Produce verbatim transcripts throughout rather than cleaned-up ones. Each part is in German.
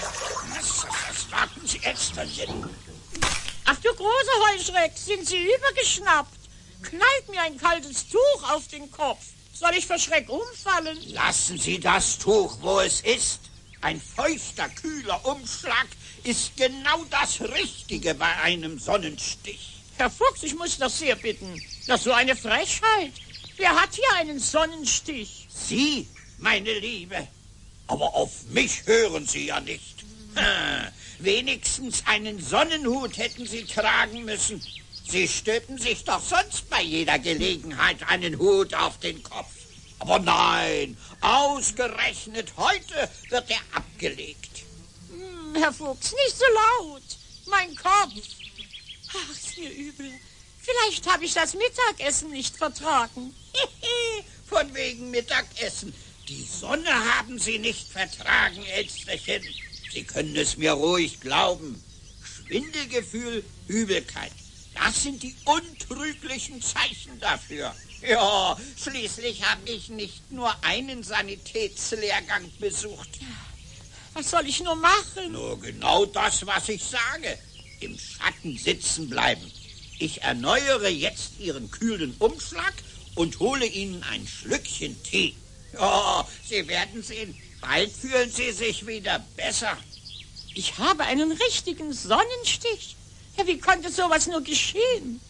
Was, was warten Sie, Elsterchen? Ach du großer Heuschreck, sind Sie übergeschnappt? Knallt mir ein kaltes Tuch auf den Kopf. Soll ich vor Schreck umfallen? Lassen Sie das Tuch, wo es ist. Ein feuchter, kühler Umschlag ist genau das Richtige bei einem Sonnenstich. Herr Fuchs, ich muss das sehr bitten. Das ist so eine Frechheit. Wer hat hier einen Sonnenstich? Sie, meine Liebe. Aber auf mich hören Sie ja nicht. Ha, wenigstens einen Sonnenhut hätten Sie tragen müssen. Sie stülpen sich doch sonst bei jeder Gelegenheit einen Hut auf den Kopf. Aber nein, ausgerechnet heute wird er abgelegt. Hm, Herr Fuchs, nicht so laut. Mein Kopf. Ach, ist mir übel. Vielleicht habe ich das Mittagessen nicht vertragen. Von wegen Mittagessen. Die Sonne haben Sie nicht vertragen, Elsterchen. Sie können es mir ruhig glauben. Schwindelgefühl, Übelkeit. Das sind die untrüglichen Zeichen dafür. Ja, schließlich habe ich nicht nur einen Sanitätslehrgang besucht. Was soll ich nur machen? Nur genau das, was ich sage. Im Schatten sitzen bleiben. Ich erneuere jetzt Ihren kühlen Umschlag und hole Ihnen ein Schlückchen Tee. Ja, Sie werden sehen, bald fühlen Sie sich wieder besser. Ich habe einen richtigen Sonnenstich. Ja, wie konnte sowas nur geschehen?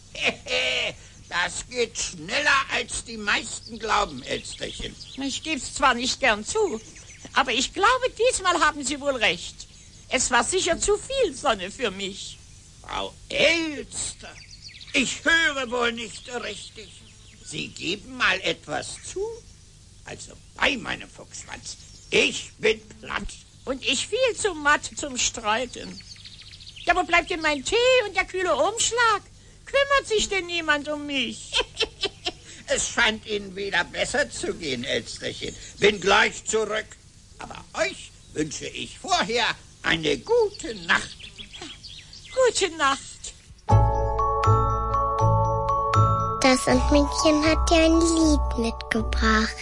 Das geht schneller, als die meisten glauben, Elsterchen. Ich gebe es zwar nicht gern zu, aber ich glaube, diesmal haben Sie wohl recht. Es war sicher zu viel Sonne für mich. Frau Elster, ich höre wohl nicht richtig. Sie geben mal etwas zu? Also bei meinem Fuchsschwanz, ich bin platt. Und ich viel zu matt zum Streiten. Ja, wo bleibt denn mein Tee und der kühle Umschlag? Kümmert sich denn niemand um mich? Es scheint Ihnen wieder besser zu gehen, Elsterchen. Bin gleich zurück. Aber euch wünsche ich vorher eine gute Nacht. Gute Nacht. Das Sandmännchen hat dir ein Lied mitgebracht.